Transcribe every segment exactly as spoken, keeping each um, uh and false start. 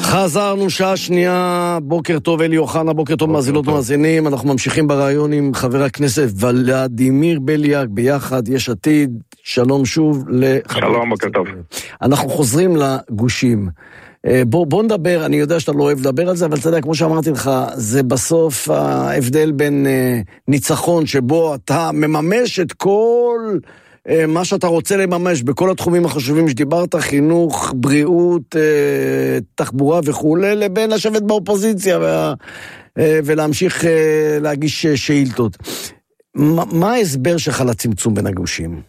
חזרנו שעה שנייה, בוקר טוב אלי אוחנה, בוקר טוב מאזינות ומאזינים, אנחנו ממשיכים ברעיון עם חבר הכנסת ולדימיר בליאק ביחד, יש עתיד, שלום שוב לחבר שלום, בוקר טוב. אנחנו חוזרים לגושים, בוא, בוא נדבר, אני יודע שאתה לא אוהב לדבר על זה, אבל אתה יודע, כמו שאמרתי לך, זה בסוף ההבדל בין ניצחון שבו אתה מממש את כל מה שאתה רוצה לממש בכל התחומים החשובים שדיברת, חינוך, בריאות, תחבורה וכו', לבין לשבת באופוזיציה ולהמשיך להגיש שאילתות. מה ההסבר שלך לצמצום בין הגושים?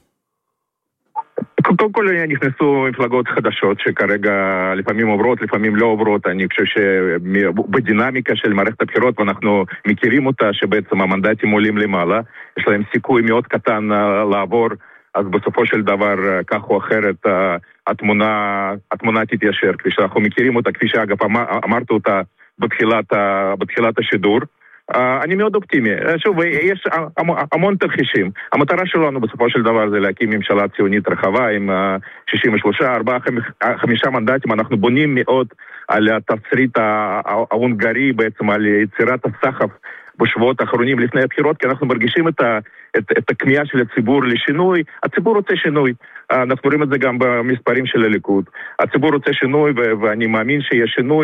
קודם כל נכנסו מפלגות חדשות שכרגע לפעמים עוברות, לפעמים לא עוברות. אני חושב שבדינמיקה של מערכת הבחירות, ואנחנו מכירים אותה, שבעצם המנדטים עולים למעלה, יש להם סיכוי מאוד קטן לעבור, אז בסופו של דבר, כך או אחרת, התמונה, התמונה תתיישר, כפי שאנחנו מכירים אותה, כפי שאגב אמרת אותה בתחילת, בתחילת השידור. אני מאוד אופטימי. שוב, יש המון תרחישים. המטרה שלנו בסופו של דבר זה להקים ממשלה ציונית רחבה עם שישים ושלושה, ארבעה, חמישה מנדטים. אנחנו בונים מאוד על התסריט ההונגרי, בעצם על יצירת הסחף בשבועות האחרונים לפני הבחירות, כי אנחנו מרגישים את, ה, את, את הכמיהה של הציבור לשינוי. הציבור רוצה שינוי. אנחנו רואים את זה גם במספרים של הליכוד. הציבור רוצה שינוי, ו- ואני מאמין שיש שינוי,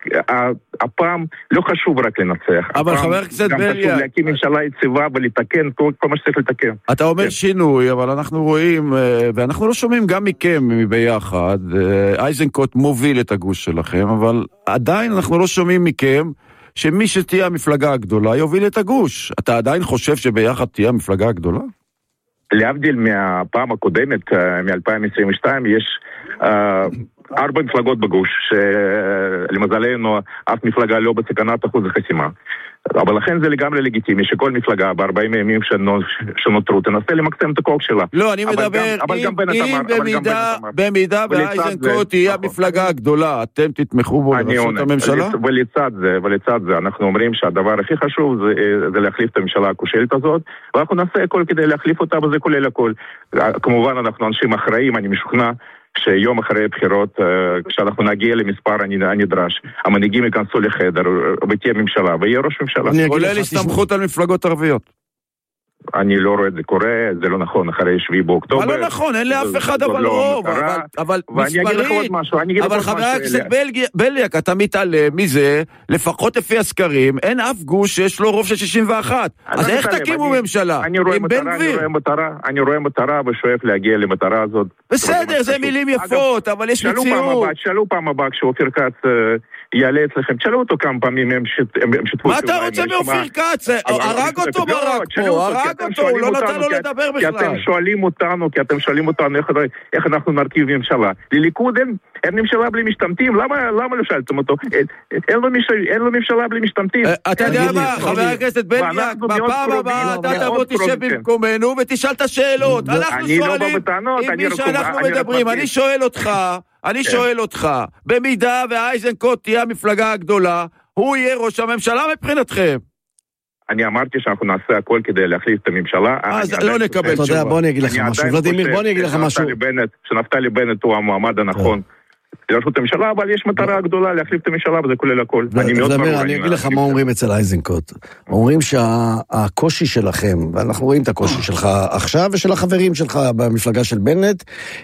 והפעם לא חשוב רק לנצח. אבל חבר הכנסת בליאק, גם חשוב להקים ממשלה יציבה ולתקן כל, כל מה שצריך לתקן. אתה אומר כן. שינוי, אבל אנחנו רואים, ואנחנו לא שומעים גם מכם ביחד, אייזנקוט מוביל את הגוש שלכם, אבל עדיין אנחנו לא שומעים מכם, שמי שתהיה המפלגה הגדולה יוביל את הגוש. אתה עדיין חושב שביחד תהיה המפלגה הגדולה? להבדיל מהפעם הקודמת, מ-אלפיים עשרים ושתיים, יש uh, ארבע מפלגות בגוש, שלמזלנו אף מפלגה לא בסכנת אחוז החסימה. אבל לכן זה לגמרי לגיטימי שכל מפלגה ב-ארבעים הימים שנותרו תנסה למקסם את הכוח שלה. לא, אני מדבר, אם במידה באייזנקוט תהיה המפלגה הגדולה, אתם תתמכו בו לראשות הממשלה? ולצד זה, ולצד זה, אנחנו אומרים שהדבר הכי חשוב זה להחליף את הממשלה הכושלת הזאת, ואנחנו נעשה הכל כדי להחליף אותה, וזה כולל הכל. כמובן אנחנו אנשים אחראים, אני משוכנע, שיום אחרי הבחירות, כשאנחנו נגיע למספר הנדרש, המנהיגים ייכנסו לחדר, ותהיה ממשלה, ויהיה ראש ממשלה. כולל הסתמכות על מפלגות ערביות. אני לא רואה את זה קורה, זה לא נכון, אחרי שביעי באוקטובר. מה לא נכון? אין לאף אחד אבל רוב, אבל מספרית. אבל חבר הכנסת בליאק, אתה מתעלם מזה, לפחות לפי הסקרים, אין אף גוש שיש לו רוב של שישים ואחת. אז איך תקימו ממשלה? עם בן גביר? אני רואה מטרה ושואף להגיע למטרה הזאת. בסדר, זה מילים יפות, אבל יש מציאות. שאלו פעם הבא, כשאופיר כץ יעלה אצלכם, שאלו אותו כמה פעמים, הם שתפו... מה אתה רוצה מאופיר כץ? הרג אותו ברק פה, הרג אותו, הוא לא נתן לו לדבר בכלל. כי אתם שואלים אותנו, כי אתם שואלים אותנו איך אנחנו נרכיב ממשלה. לליכוד אין ממשלה בלי משתמטים, למה לא שאלתם אותו? אין לו ממשלה בלי משתמטים. אתה יודע מה, חבר הכנסת בליאק, בפעם הבאה אתה תבוא תשב במקומנו ותשאל את השאלות. אנחנו שואלים עם מי שאנחנו מדברים. אני שואל אותך, אני שואל אותך, במידה ואייזנקוט תהיה המפלגה הגדולה, הוא יהיה ראש הממשלה מבחינתכם. אני אמרתי שאנחנו נעשה הכל כדי להחליף את הממשלה. אז לא נקבל תשובה. בוא אני אגיד לך משהו. ולדימיר, בוא אני אגיד לך משהו. שנפתלי בנט הוא המועמד הנכון לראשות הממשלה, אבל יש מטרה גדולה להחליף את הממשלה, וזה כולל הכל. אני אגיד לך מה אומרים אצל אייזנקוט. אומרים שהקושי שלכם, ואנחנו רואים את הקושי שלך עכשיו, ושל החברים שלך במפלגה של בנט,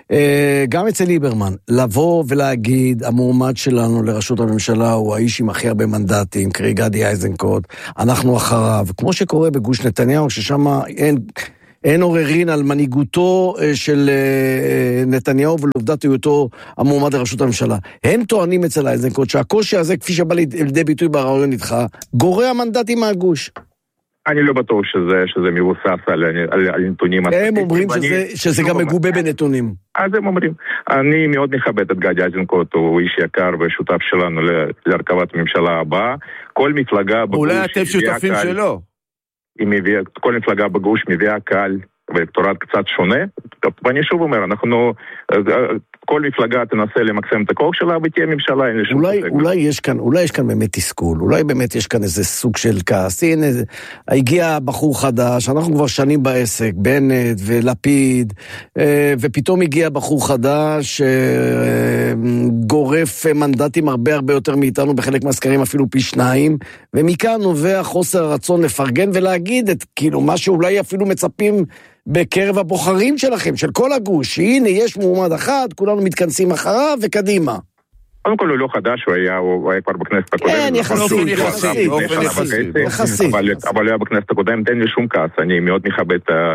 גם אצל ליברמן, לבוא ולהגיד, המועמד שלנו לראשות הממשלה הוא האיש עם הכי הרבה מנדטים, קרי גדי אייזנקוט, אנחנו אחריו, כמו שקורה בגוש נתניהו, ששם אין... אין עוררין על מנהיגותו של נתניהו ולעובדת היותו המועמד לראשות הממשלה. הם טוענים אצל אייזנקוט שהקושי הזה, כפי שבא לידי ביטוי ברעיון איתך, גורע מנדטים מהגוש. אני לא בטוח שזה, שזה מבוסס על, על, על נתונים. הם אומרים שזה, שזה גם מגובה בנתונים. אז הם אומרים. אני מאוד מכבד את גדי אייזנקוט, הוא איש יקר ושותף שלנו להרכבת הממשלה הבאה. כל מפלגה בגוש... אולי אתם שותפים שלו. מביאה, כל מפלגה בגוש מביאה קהל ואלקטורט קצת שונה, ואני שוב אומר, אנחנו, כל מפלגה תנסה למקסם את הכוח שלה ותהיה ממשלה, אין לי שום אולי, אולי יש כאן, אולי יש כאן באמת תסכול, אולי באמת יש כאן איזה סוג של כעס. הנה, הגיע בחור חדש, אנחנו כבר שנים בעסק, בנט ולפיד, ופתאום הגיע בחור חדש, גורף מנדטים הרבה הרבה יותר מאיתנו, בחלק מהסקרים אפילו פי שניים, ומכאן נובע חוסר הרצון לפרגן ולהגיד את, כאילו, מה שאולי אפילו מצפים בקרב הבוחרים שלכם, של כל הגוש, הנה יש מועמד אחד, כולנו מתכנסים אחריו וקדימה. קודם כל הוא לא חדש, הוא היה, הוא היה כבר בכנסת הקודמת. כן, יחסית, יחסית, יחסית. אבל הוא היה בכנסת הקודמת, אין לי שום כעס, אני מאוד מכבד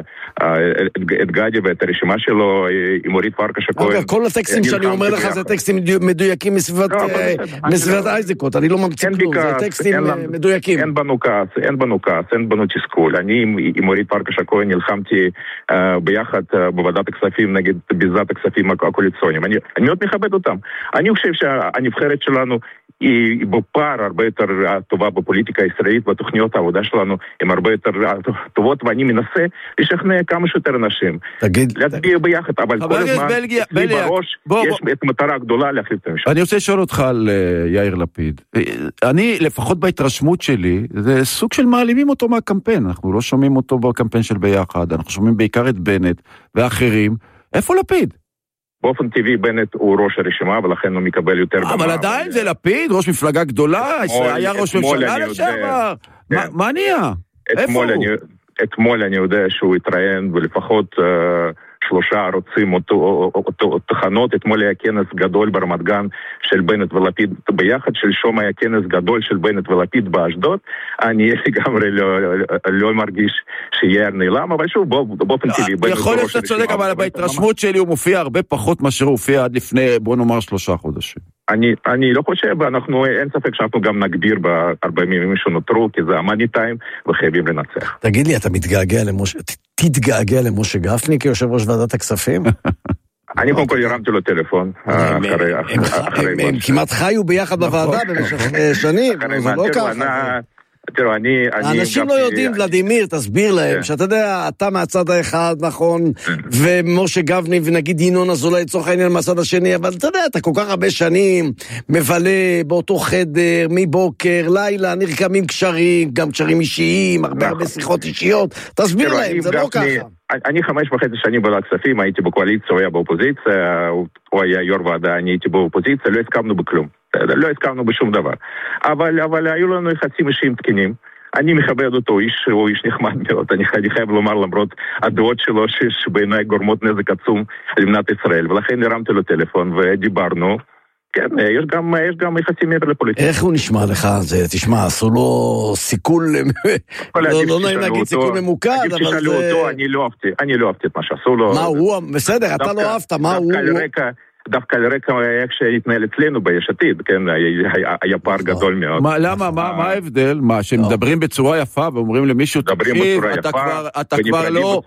את גדי ואת הרשימה שלו, עם אורית פרקש הכהן. כל הטקסטים שאני אומר לך זה טקסטים מדויקים מסביבת איזנקוט, אני לא ממציא כלום, זה טקסטים מדויקים. אין בנו כעס, אין בנו כעס, אין בנו תסכול. אני עם אורית פרקש הכהן נלחמתי ביחד בוועדת הכספים נגד ביזת הכספים הקואליציוניים. אני מאוד מכבד אותם. אני חושב שהנבחרת שלנו היא בפער הרבה יותר טובה בפוליטיקה הישראלית, והתוכניות העבודה שלנו הן הרבה יותר טובות, ואני מנסה לשכנע כמה שיותר אנשים. להצביע ביחד, אבל כל הזמן, אצלי בראש, יש את מטרה גדולה להחליף את הממשלה. אני רוצה לשאול אותך על יאיר לפיד. אני, לפחות בהתרשמות שלי, זה סוג של מעלימים אותו מהקמפיין. אנחנו לא שומעים אותו בקמפיין של ביחד, אנחנו שומעים בעיקר את בנט ואחרים. איפה לפיד? באופן טבעי בנט הוא ראש הרשימה, ולכן הוא מקבל יותר... אבל עדיין זה לפיד, ראש מפלגה גדולה, היה ראש ממשלה לשעבר. מה נהיה? איפה הוא? אתמול אני יודע שהוא התראיין, ולפחות שלושה ערוצים או תחנות. אתמול היה כנס גדול ברמת גן של בנט ולפיד ביחד, שלשום היה כנס גדול של בנט ולפיד באשדוד. אני לגמרי לא מרגיש שיהיה נעלם, אבל שוב, באופן טבעי. יכול להיות שאתה צודק, אבל בהתרשמות שלי הוא מופיע הרבה פחות מאשר הוא הופיע עד לפני, בוא נאמר, שלושה חודשים. אני, אני לא חושב, אנחנו, אין ספק שאנחנו גם נגביר בהרבה ימים שנותרו, כי זה המאני טיים, וחייבים לנצח. תגיד לי, אתה מתגעגע למשה, תתגעגע למשה גפני כיושב ראש ועדת הכספים? אני קודם כל הרמתי לו טלפון. הם כמעט חיו ביחד בוועדה במשך שנים, זה לא ככה. תראו, אני... האנשים לא יודעים, ולדימיר, תסביר להם, שאתה יודע, אתה מהצד האחד, נכון, ומשה גפני, ונגיד ינון אזולאי, לצורך העניין מהצד השני, אבל אתה יודע, אתה כל כך הרבה שנים מבלה באותו חדר, מבוקר, לילה, נרקמים קשרים, גם קשרים אישיים, הרבה הרבה שיחות אישיות, תסביר להם, זה לא ככה. אני חמש וחצי שנים בוועדת כספים, הייתי בקואליציה, הוא היה באופוזיציה, הוא היה יו"ר ועדה, אני הייתי באופוזיציה, לא הסכמנו בכלום. לא הסכמנו בשום דבר. אבל, אבל היו לנו יחסים אישיים תקינים. אני מכבד אותו, איש, הוא איש נחמד מאוד. אני, אני חייב לומר, למרות הדעות שלו, שבעיניי גורמות נזק עצום למדינת ישראל. ולכן הרמתי לו טלפון ודיברנו. כן, יש גם, יש גם יחסים מעבר לפוליטיקה. איך הוא נשמע לך? זה, תשמע, עשו לו סיכול, לא נעים להגיד סיכול ממוקד, אבל זה... אני לא אהבתי, אני לא אהבתי את מה שעשו לו. מה הוא? בסדר, אתה לא אהבת, מה הוא? דווקא לרקע איך שהתנהל אצלנו ביש עתיד, כן, היה פער גדול מאוד. למה, מה ההבדל? מה, שמדברים בצורה יפה ואומרים למישהו, תקשיב, אתה כבר לא,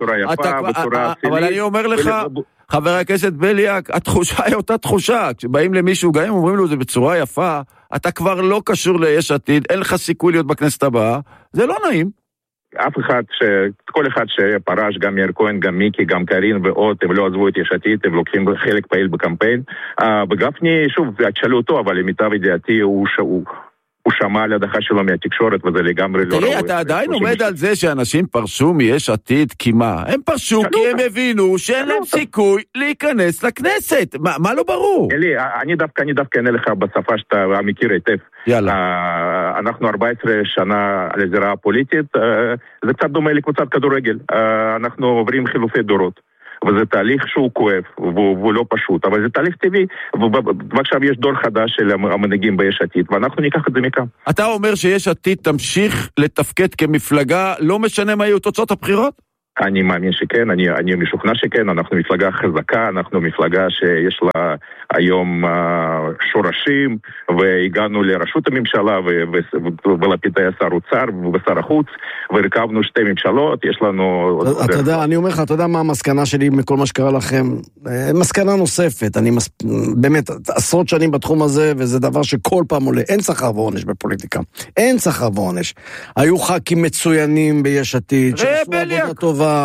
אבל אני אומר לך, חבר הכנסת בליאק, התחושה היא אותה תחושה, כשבאים למישהו, גם אם אומרים לו זה בצורה יפה, אתה כבר לא קשור ליש עתיד, אין לך סיכוי להיות בכנסת הבאה, זה לא נעים. אף אחד, ש... כל אחד שפרש, גם מאיר כהן, גם מיקי, גם קרין ועוד, הם לא עזבו את יש עתיד, הם לוקחים חלק פעיל בקמפיין. וגפני, שוב, תשאלו אותו, אבל למיטב ידיעתי הוא... הוא... הוא שמע על הדחה שלו מהתקשורת, וזה לגמרי לא... תראי, אתה עדיין עומד על זה שאנשים פרשו מיש עתיד, כי מה? הם פרשו כי הם הבינו שאין להם סיכוי להיכנס לכנסת. מה לא ברור? אלי, אני דווקא אענה לך בשפה שאתה מכיר היטב. יאללה. אנחנו ארבע עשרה שנה על הזירה הפוליטית, זה קצת דומה לקבוצת כדורגל. אנחנו עוברים חילופי דורות. וזה תהליך שהוא כואב, והוא, והוא לא פשוט, אבל זה תהליך טבעי, ועכשיו יש דור חדש של המנהיגים ביש עתיד, ואנחנו ניקח את זה מכאן. אתה אומר שיש עתיד תמשיך לתפקד כמפלגה, לא משנה מה יהיו תוצאות הבחירות? אני מאמין שכן, אני, אני משוכנע שכן, אנחנו מפלגה חזקה, אנחנו מפלגה שיש לה היום uh, שורשים, והגענו לראשות הממשלה, ולפיד היה שר אוצר ושר החוץ, והרכבנו שתי ממשלות, יש לנו... אתה יודע, אני אומר לך, אתה יודע מה המסקנה שלי מכל מה שקרה לכם? מסקנה נוספת, אני מס... באמת, עשרות שנים בתחום הזה, וזה דבר שכל פעם עולה, אין שכר ועונש בפוליטיקה, אין שכר ועונש. היו ח"כים מצוינים ביש עתיד, שעשו עבודה טובה,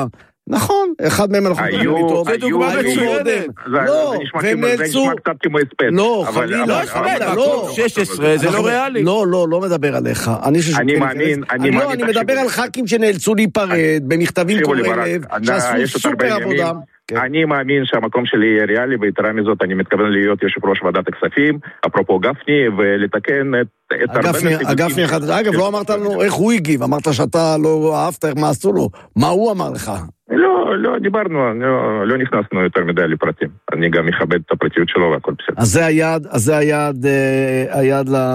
נכון, אחד מהם אנחנו מדברים איתו. זה דוגמה מצוינת. לא, והם נאלצו... לא, חלילה, לא הספד, לא. שש עשרה, זה לא ריאלי. לא, לא, לא מדבר עליך. אני מאמין, אני מאמין. לא, אני מדבר על ח"כים שנאלצו להיפרד, במכתבים קורא לב, שעשו סופר עבודה. אני מאמין שהמקום שלי יהיה ריאלי, ויתרה מזאת אני מתכוון להיות יושב ראש ועדת הכספים, אפרופו גפני, ולתקן את הרבה... גפני אחד, אגב, לא אמרת לנו איך הוא הגיב, אמרת שאתה לא אהבת מה עשו לו, מה הוא אמר לך? לא, לא, דיברנו, לא נכנסנו יותר מדי לפרטים, אני גם מכבד את הפרטיות שלו והכל בסדר. אז זה היעד, אז זה היעד, היעד ל...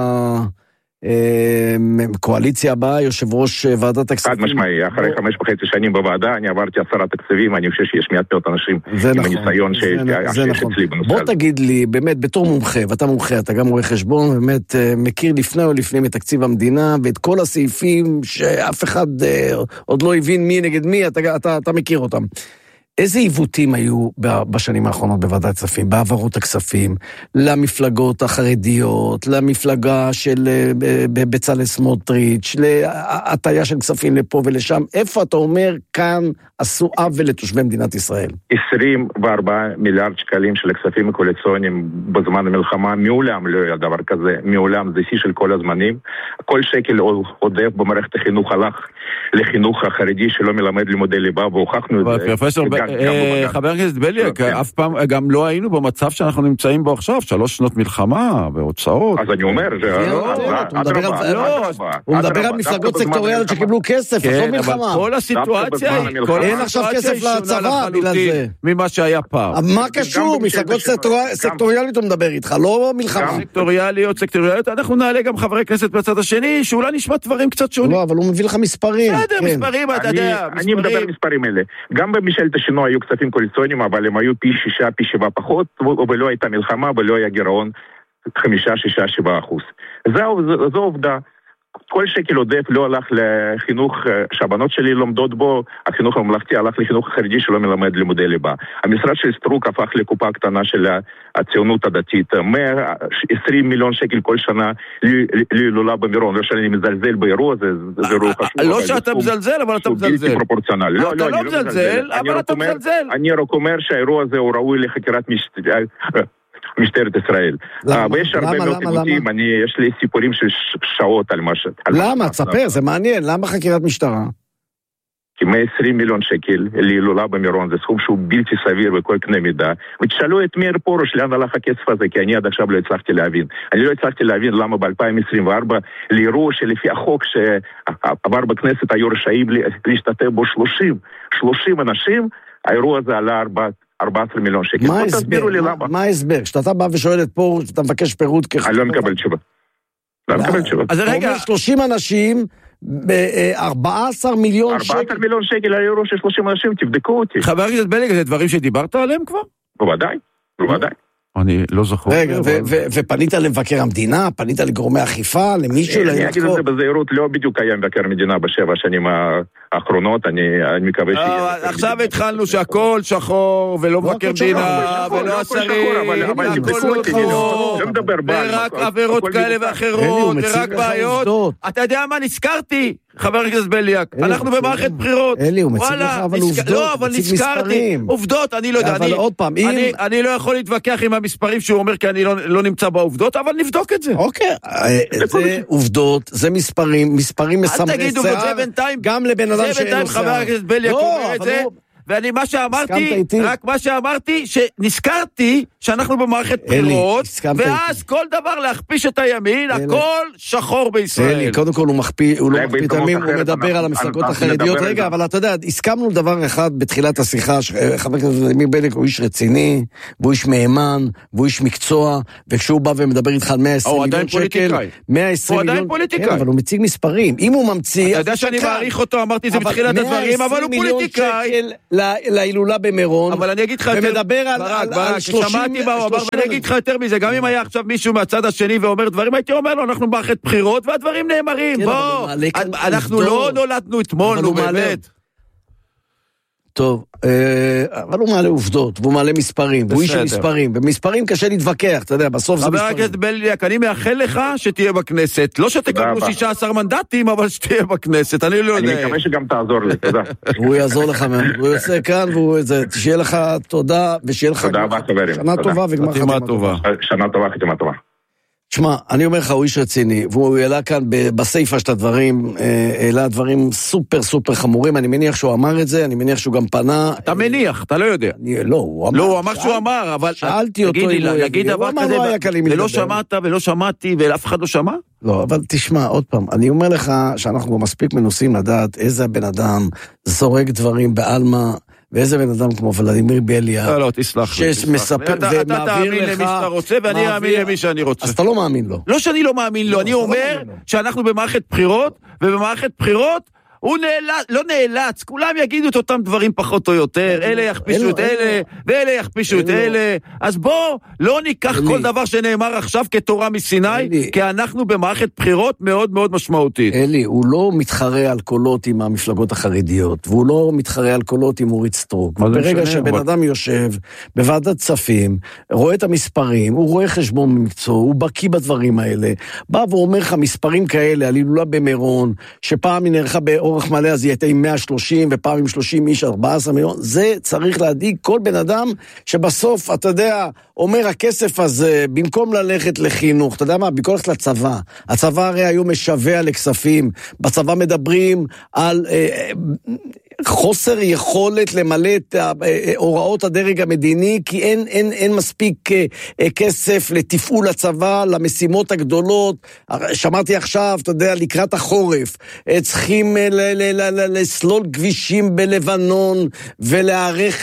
קואליציה הבאה, יושב ראש ועדת הכספים. חד משמעי, אחרי חמש וחצי שנים בוועדה, אני עברתי עשרה תקציבים, אני חושב שיש מעט מאוד אנשים עם הניסיון שיש אצלי בנושא. בוא תגיד לי, באמת, בתור מומחה, ואתה מומחה, אתה גם רואה חשבון, באמת מכיר לפני או לפני מתקציב המדינה, ואת כל הסעיפים שאף אחד עוד לא הבין מי נגד מי, אתה מכיר אותם. איזה עיוותים היו בשנים האחרונות בוועדת הכספים, בעברות הכספים, למפלגות החרדיות, למפלגה של בצלאל סמוטריץ', להטיה של כספים לפה ולשם, איפה אתה אומר כאן עשו עוול לתושבי מדינת ישראל? עשרים וארבעה מיליארד שקלים של הכספים הקואליציוניים בזמן המלחמה, מעולם לא היה דבר כזה, מעולם זה שיא של כל הזמנים, כל שקל עודף במערכת החינוך הלך לחינוך החרדי שלא מלמד לימודי ליבה, והוכחנו את זה. פרופסור, חבר הכנסת בליאק, אף פעם גם לא היינו במצב שאנחנו נמצאים בו עכשיו, שלוש שנות מלחמה והוצאות. אז אני אומר, הוא מדבר על מפלגות סקטוריאליות שקיבלו כסף, אז לא מלחמה. כל הסיטואציה היא, אין עכשיו כסף לצבא בגלל זה. ממה שהיה פעם. מה קשור? מפלגות סקטוריאליות הוא מדבר איתך, לא מלחמה. סקטוריאליות, סקטוריאליות, אנחנו נעלה גם חברי כנסת בצד השני, שאולי נשמע דברים קצת שונים. לא, אבל הוא מביא לך מספרים. בסדר, מספרים, אתה יודע. אני מדבר על מספרים האלה. גם בממשלת השינוי היו כספים קואליציוניים, אבל הם היו פי שישה, פי שבעה פחות, ולא הייתה מלחמה, ולא היה גירעון חמישה, שישה, שבעה אחוז. זו עובדה. כל שקל עודף לא הלך לחינוך שהבנות שלי לומדות בו, החינוך הממלכתי הלך לחינוך החרדי שלא מלמד לימודי ליבה. המשרד של סטרוק הפך לקופה הקטנה של הציונות הדתית, מאה ועשרים מיליון שקל כל שנה להילולה במירון, לא שאני מזלזל באירוע, זה אירוע חשוב. לא שאתה מזלזל, אבל אתה מזלזל. בלתי פרופורציונלי. אתה לא מזלזל, אבל אתה מזלזל. אני רק אומר שהאירוע הזה הוא ראוי לחקירת משטרת ישראל. ויש הרבה מאוד עיוותים, יש לי סיפורים של שעות על מה ש... למה? תספר, זה מעניין. למה חקירת משטרה? כי מאה ועשרים מיליון שקל להילולה במירון, זה סכום שהוא בלתי סביר בכל קנה מידה. ותשאלו את מאיר פרוש לאן הלך הכסף הזה, כי אני עד עכשיו לא הצלחתי להבין. אני לא הצלחתי להבין למה ב-אלפיים עשרים וארבע לאירוע שלפי החוק שעבר בכנסת היו רשאים להשתתף בו שלושים, שלושים אנשים, האירוע הזה עלה ארבעה עשר מיליון שקל. מה ההסבר? מה ההסבר? כשאתה בא ושואל את פרוש, אתה מבקש פירוט ככה. אני לא מקבל תשובה. לא מקבל תשובה. אז רגע, שלושים אנשים ב-ארבעה עשר מיליון שקל. ארבעה עשר מיליון שקל האירוע של שלושים אנשים, תבדקו אותי. חבר הכנסת בליאק, זה דברים שדיברת עליהם כבר? בוודאי, בוודאי. אני לא זוכר. רגע, ופנית למבקר המדינה, פנית לגורמי אכיפה, למישהו? אני אגיד את זה בזהירות, לא בדיוק היה מבקר המדינה בשבע השנים האחרונות, אני מקווה ש... עכשיו התחלנו שהכל שחור, ולא מבקר מדינה, ולא השרים, והכל שחור, ורק עבירות כאלה ואחרות, ורק בעיות. אתה יודע מה, נזכרתי, חבר הכנסת בליאק, אנחנו במערכת בחירות. אלי, הוא מציג לך אבל עובדות, לא, אבל נזכרתי, עובדות, אני לא יודע, אני לא יכול להתווכח עם המספרים שהוא אומר, כי אני לא נמצא בעובדות, אבל נבדוק את זה. אוקיי, זה עובדות, זה מספרים, מספרים מסמרי שיער, גם לבן אדם זה בינתיים חבר הכנסת בליאק אומר את זה, ואני מה שאמרתי, רק מה שאמרתי, שנזכרתי שאנחנו במערכת בחירות, ואז כל דבר להכפיש את הימין, הכל שחור בישראל. אלי, קודם כל הוא מכפיש, הוא לא מכפיש תמים, הוא מדבר על המפלגות החרדיות. רגע, אבל אתה יודע, הסכמנו לדבר אחד בתחילת השיחה, חבר הכנסת ולדימיר בליאק הוא איש רציני, והוא איש מהימן, והוא איש מקצוע, וכשהוא בא ומדבר איתך על מאה ועשרים מיליון שקל, מאה ועשרים מיליון, כן, אבל הוא מציג מספרים. אם הוא ממציא, אתה יודע שאני מעריך אותו, אמרתי את זה בתחילת הדברים, אבל הוא פוליטיקאי. להילולה במירון, אבל אני אגיד לך יותר, ומדבר על, ברק, על, ברק, שמעתי מה הוא אמר, ואני אגיד לך יותר מזה, גם אם היה עכשיו מישהו מהצד השני ואומר דברים, הייתי אומר לו, אנחנו במערכת בחירות, והדברים נאמרים, בוא, אנחנו לא נולדנו אתמול, נו באמת. טוב, אבל הוא מעלה עובדות, והוא מעלה מספרים, והוא איש המספרים, במספרים קשה להתווכח, אתה יודע, בסוף זה מספרים. חבר הכנסת בליאק, אני מאחל לך שתהיה בכנסת, לא שתקבלו שישה עשר מנדטים, אבל שתהיה בכנסת, אני לא יודע. אני מקווה שגם תעזור לי, תודה. הוא יעזור לך, הוא יוצא כאן, שיהיה לך תודה, ושיהיה לך שנה טובה וגמר חתימה טובה. שנה טובה, חתימה טובה. תשמע, אני אומר לך, הוא איש רציני, והוא העלה כאן בסייפה של הדברים, העלה דברים סופר סופר חמורים, אני מניח שהוא אמר את זה, אני מניח שהוא גם פנה. אתה מניח, אתה לא יודע. לא, הוא אמר. לא, הוא אמר שהוא אמר, אבל... שאלתי אותו אם הוא יגיד, הוא אמר לא היה קלים לדבר. ולא שמעת ולא שמעתי, ואף אחד לא שמע? לא, אבל תשמע, עוד פעם, אני אומר לך שאנחנו מספיק מנוסים לדעת איזה בן אדם זורק דברים בעלמה, ואיזה בן אדם כמו ולדימיר בליאק, לא, לא, תסלח לי, שמספר ומעביר לך... אתה תאמין למי שאתה רוצה, ואני אאמין למי שאני רוצה. אז אתה לא מאמין לו. לא שאני לא מאמין לו, אני אומר שאנחנו במערכת בחירות, ובמערכת בחירות, הוא נאלץ, לא נאלץ, כולם יגידו את אותם דברים פחות או יותר, אלה יכפישו את אלה, ואלה יכפישו את אלה, אז בוא, לא ניקח כל דבר שנאמר עכשיו כתורה מסיני, כי אנחנו במערכת בחירות מאוד מאוד משמעותית. אלי, הוא לא מתחרה על קולות עם המפלגות החרדיות, והוא לא מתחרה על קולות עם אורית סטרוק, ברגע שבן אדם יושב בוועדת כספים, רואה את המספרים, הוא רואה חשבון במקצוע, הוא בקיא בדברים האלה, בא ואומר לך מספרים כאלה, על הילולה במירון, שפעם היא נערכה באור אורך מלא, אז היא הייתה עם מאה ושלושים, ופעם עם שלושים איש, ארבעה עשר מיליון, זה צריך להדיג כל בן אדם, שבסוף, אתה יודע, אומר הכסף הזה, במקום ללכת לחינוך, אתה יודע מה, במקום ללכת לצבא, הצבא הרי היום משווה לכספים, בצבא מדברים על... אה, חוסר יכולת למלא את הוראות הדרג המדיני, כי אין, אין, אין מספיק כסף לתפעול הצבא, למשימות הגדולות. שמעתי עכשיו, אתה יודע, לקראת החורף, צריכים לסלול כבישים בלבנון, ולהערך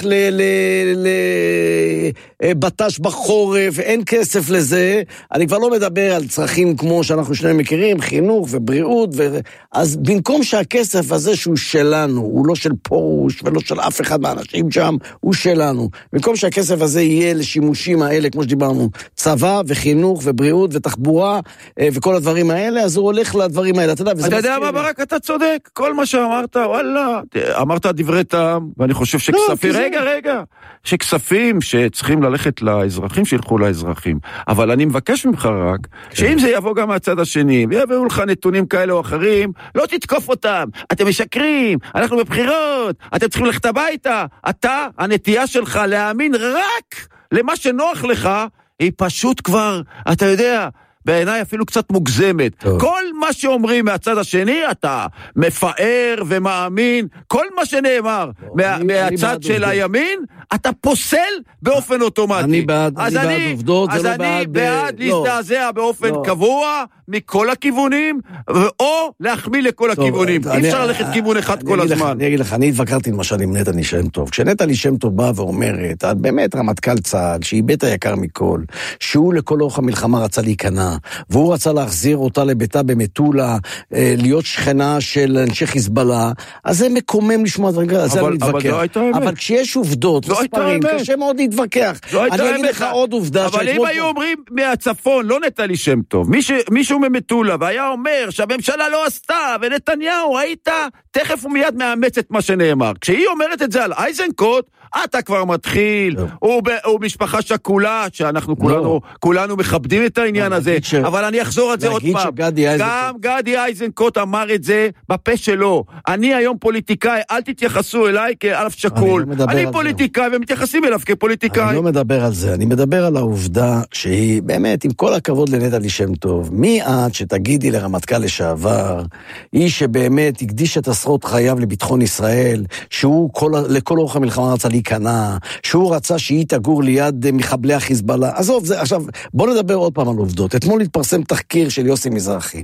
לבטש בחורף, אין כסף לזה. אני כבר לא מדבר על צרכים כמו שאנחנו שניהם מכירים, חינוך ובריאות, ו... אז במקום שהכסף הזה שהוא שלנו, הוא לא של פורוש ולא של אף אחד מהאנשים שם, הוא שלנו. במקום שהכסף הזה יהיה לשימושים האלה, כמו שדיברנו, צבא וחינוך ובריאות ותחבורה וכל הדברים האלה, אז הוא הולך לדברים האלה. אתה יודע, אתה יודע מה ברק, אתה צודק. כל מה שאמרת, וואלה, אמרת דברי טעם, ואני חושב שכספים, רגע, רגע, שכספים שצריכים ללכת לאזרחים, שילכו לאזרחים. אבל אני מבקש ממך רק, שאם זה יבוא גם מהצד השני, ויביאו לך נתונים כאלה או אחרים, לא תתקוף אותם. אתם משקרים, אנחנו בבחירות, אתם צריכים ללכת הביתה. אתה, הנטייה שלך להאמין רק למה שנוח לך, היא פשוט כבר, אתה יודע, בעיניי אפילו קצת מוגזמת. טוב. כל מה שאומרים מהצד השני, אתה מפאר ומאמין, כל מה שנאמר מה, אני, מהצד אני של הימין, אתה פוסל באופן אוטומטי. אני בעד, אני בעד עובדות, אז זה לא אני בעד... בעד לא. להזדעזע באופן לא. קבוע, מכל הכיוונים, או להחמיא לכל טוב, הכיוונים. אי אפשר ללכת כיוון אחד כל הזמן. לך, אני אגיד לך, אני התווכרתי למשל עם נטלי שם טוב. כשנטלי שם טוב באה ואומרת, באמת רמטכ"ל צה"ל, שהיא בית היקר מכל, שהוא לכל אורך המלחמה רצה להיכנע, והוא רצה להחזיר אותה לביתה במטולה, להיות שכנה של אנשי חיזבאללה, אז זה מקומם לשמוע דברים כאלה, זה אני מתווכח. אבל כשיש עובדות, מספרים, קשה מאוד להתווכח. אני אגיד לך עוד עובדה. אבל אם היו אומרים מהצפון, לא נטלי שם טוב, מישהו ממטולה, והיה אומר שהממשלה לא עשתה, ונתניהו, היית תכף ומיד מאמץ את מה שנאמר. כשהיא אומרת את זה על איזנקוט, אתה כבר מתחיל, הוא, ב, הוא משפחה שכולה, שאנחנו כולנו, כולנו מכבדים את העניין הזה, ש... אבל אני אחזור על זה עוד פעם. גם גדי איזנקוט אמר את זה בפה שלו. אני היום פוליטיקאי, אל תתייחסו אליי כאלף שקול. אני, לא אני פוליטיקאי ומתייחסים אליו כפוליטיקאי. אני לא מדבר על זה, אני מדבר על העובדה שהיא באמת, עם כל הכבוד לנטלי שם טוב, מי את שתגידי לרמטכ"ל לשעבר, היא שבאמת הקדיש את עשרות חייו לביטחון ישראל, שהוא כל, לכל אורך המלחמה רצה להיכנע, שהוא רצה שהיא תגור ליד מחבלי החיזבאללה. עזוב, זה, עכשיו, בוא נדבר עוד פעם על עובדות. אתמול התפרסם תחקיר של יוסי מזרחי.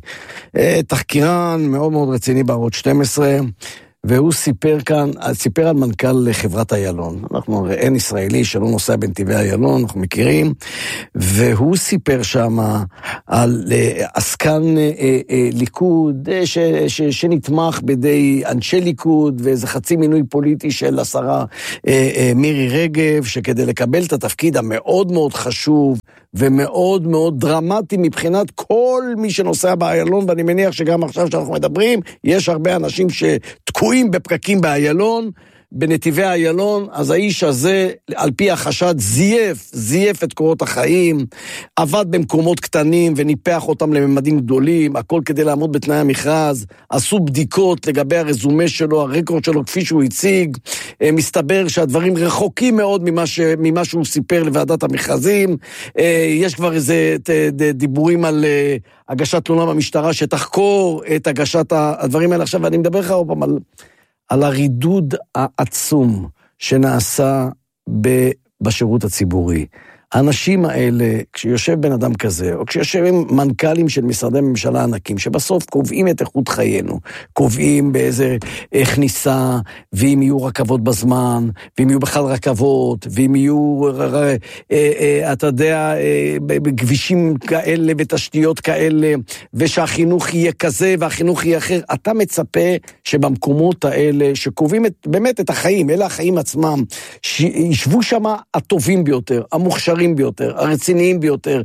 תחקירן מאוד מאוד רציני בערוץ שתים עשרה, והוא סיפר כאן, סיפר על מנכ"ל חברת איילון. אנחנו הרי אין ישראלי שלא נוסע בנתיבי איילון, אנחנו מכירים, והוא סיפר שם על עסקן ליכוד ש, ש, שנתמך בידי אנשי ליכוד, ואיזה חצי מינוי פוליטי של השרה מירי רגב, שכדי לקבל את התפקיד המאוד מאוד חשוב, ומאוד מאוד דרמטי מבחינת כל מי שנוסע באיילון, ואני מניח שגם עכשיו שאנחנו מדברים, יש הרבה אנשים שתקועים בפקקים באיילון, בנתיבי איילון, אז האיש הזה, על פי החשד, זייף, זייף את קורות החיים, עבד במקומות קטנים וניפח אותם לממדים גדולים, הכל כדי לעמוד בתנאי המכרז, עשו בדיקות לגבי הרזומה שלו, הרקורד שלו כפי שהוא הציג, מסתבר שהדברים רחוקים מאוד ממה, ש, ממה שהוא סיפר לוועדת המכרזים, יש כבר איזה דיבורים על הגשת תלונה במשטרה שתחקור את הגשת הדברים האלה. עכשיו, אני מדבר לך עוד פעם על, על הרידוד העצום שנעשה ב, בשירות הציבורי. האנשים האלה, כשיושב בן אדם כזה, או כשיושב עם מנכ"לים של משרדי ממשלה ענקים, שבסוף קובעים את איכות חיינו, קובעים באיזה כניסה, ואם יהיו רכבות בזמן, ואם יהיו בכלל רכבות, ואם יהיו, אתה יודע, בכבישים כאלה ותשתיות כאלה, ושהחינוך יהיה כזה והחינוך יהיה אחר, אתה מצפה שבמקומות האלה, שקובעים את, באמת את החיים, אלה החיים עצמם, שישבו שם הטובים ביותר, המוכשרים ביותר, הרציניים ביותר,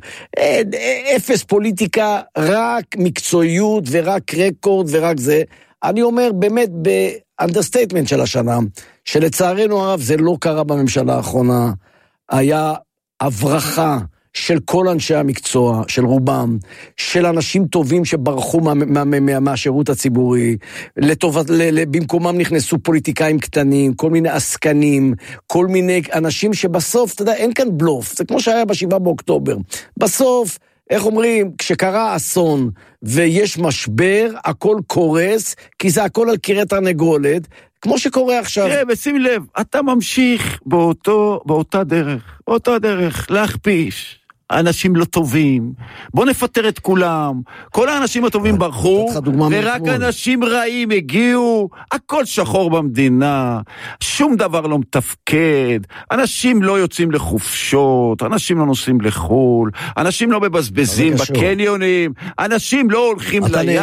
אפס פוליטיקה, רק מקצועיות ורק רקורד ורק זה. אני אומר באמת באנדרסטייטמנט של השנה, שלצערנו הרב זה לא קרה בממשלה האחרונה, היה הברחה של כל אנשי המקצוע, של רובם, של אנשים טובים שברחו מה, מה, מה, מהשירות הציבורי, לטובת, ל, במקומם נכנסו פוליטיקאים קטנים, כל מיני עסקנים, כל מיני אנשים שבסוף, אתה יודע, אין כאן בלוף, זה כמו שהיה בשבעה באוקטובר. בסוף, איך אומרים, כשקרה אסון ויש משבר, הכל קורס, כי זה הכל על קירת תרנגולת, כמו שקורה עכשיו. תראה, ושים לב, אתה ממשיך באותו, באותה דרך, באותה דרך, להכפיש. אנשים לא טובים, בוא נפטר את כולם, כל האנשים הטובים ברחו, ורק אנשים רעים הגיעו, הכל שחור במדינה, שום דבר לא מתפקד, אנשים לא יוצאים לחופשות, אנשים לא נוסעים לחול, אנשים לא מבזבזים בקניונים, אנשים לא הולכים לים,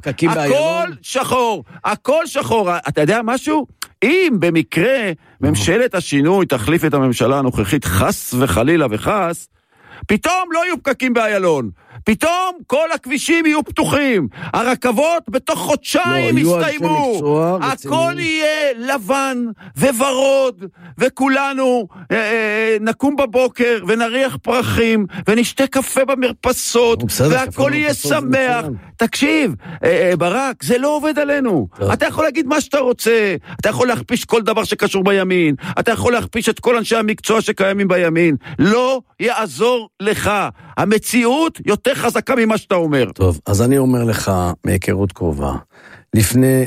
הכל שחור, הכל שחור, אתה יודע משהו? אם במקרה ממשלת השינוי תחליף את הממשלה הנוכחית חס וחלילה וחס, פתאום לא יהיו פקקים באיילון, פתאום כל הכבישים יהיו פתוחים, הרכבות בתוך חודשיים לא, יסתיימו, הכל יהיה לבן וורוד, וכולנו אה, אה, נקום בבוקר ונריח פרחים, ונשתה קפה במרפסות, בסדר, והכל יהיה שמח. תקשיב, אה, אה, ברק, זה לא עובד עלינו. טוב. אתה יכול להגיד מה שאתה רוצה, אתה יכול להכפיש כל דבר שקשור בימין, אתה יכול להכפיש את כל אנשי המקצוע שקיימים בימין, לא יעזור לך. המציאות יותר חזקה ממה שאתה אומר. טוב, אז אני אומר לך מהיכרות קרובה, לפני,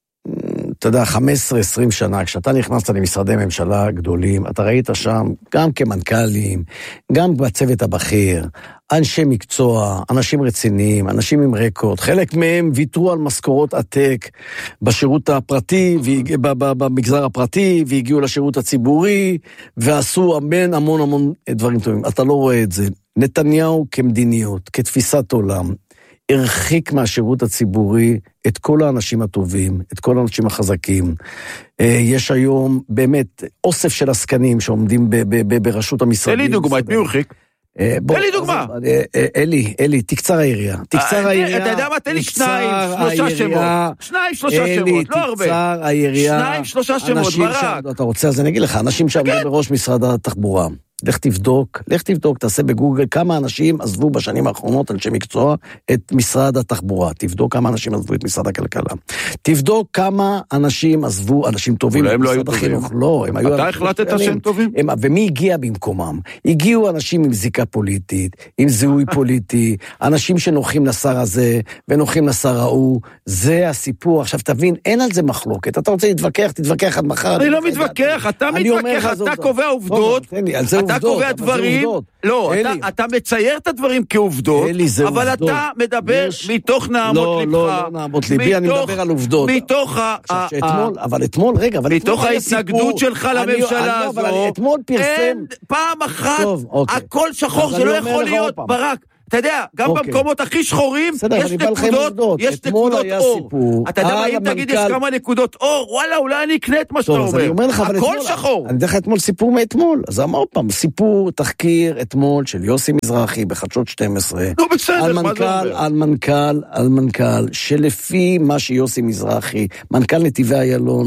אתה יודע, חמש עשרה עשרים שנה, כשאתה נכנסת למשרדי ממשלה גדולים, אתה ראית שם גם כמנכ"לים, גם בצוות הבכיר, אנשי מקצוע, אנשים רציניים, אנשים עם רקורד, חלק מהם ויתרו על משכורות עתק בשירות הפרטי, במגזר הפרטי, והגיעו לשירות הציבורי, ועשו המון המון המון דברים טובים. אתה לא רואה את זה. נתניהו כמדיניות, כתפיסת עולם, הרחיק מהשירות הציבורי את כל האנשים הטובים, את כל האנשים החזקים. יש היום באמת אוסף של עסקנים שעומדים בראשות המשרדים. אלי דוגמה, את מי הוא הרחיק? אלי דוגמה. אלי, אלי, תקצר העירייה. תקצר העירייה. אתה יודע מה? תן לי שניים, שלושה שמות. שניים, שלושה שמות, לא הרבה. תקצר העירייה. שניים, שלושה שמות, ברק. אתה רוצה, אז אני אגיד לך, אנשים שעמדו בראש משרד התחבורה. לך תבדוק, לך תבדוק, תעשה בגוגל כמה אנשים עזבו בשנים האחרונות, אנשי מקצוע, את משרד התחבורה. תבדוק כמה אנשים עזבו את משרד הכלכלה. תבדוק כמה אנשים עזבו, אנשים טובים. אולי הם לא היו טובים. לא, הם היו... אתה החלטת שהם טובים? הם, ומי הגיע במקומם? הגיעו אנשים עם זיקה פוליטית, עם זיהוי פוליטי, אנשים שנוחים לשר הזה, ונוחים לשר ההוא. זה הסיפור. עכשיו תבין, אין על זה מחלוקת. אתה רוצה להתווכח, תתווכח עד מחר. אני לא מתווכח, אתה מתווכח, אתה קובע עובדות. אתה קובע דברים, לא, אתה מצייר את הדברים כעובדות, אבל אתה מדבר מתוך נעמות לבך. לא, לא נעמות ליבי, אני מדבר על עובדות. מתוך ה... אבל אתמול, רגע, אבל מתוך ההתנגדות שלך לממשלה הזו, אין פעם אחת, הכל שחור, זה לא יכול להיות, ברק. אתה יודע, גם okay. במקומות הכי שחורים, יש נקודות, יש נקודות אור. אתה יודע מה, אם תגיד יש כמה נקודות אור, וואלה, אולי אני אקנה את מה שאתה אומר. אומר לך, הכל אתמול, שחור. אני דרך אתמול סיפור מאתמול, אז אמר פעם, סיפור, תחקיר אתמול של יוסי מזרחי בחדשות שתים עשרה. לא בסדר, על מנכ"ל, על מנכ"ל, על מנכ"ל, שלפי מה שיוסי מזרחי, מנכ"ל נתיבי איילון,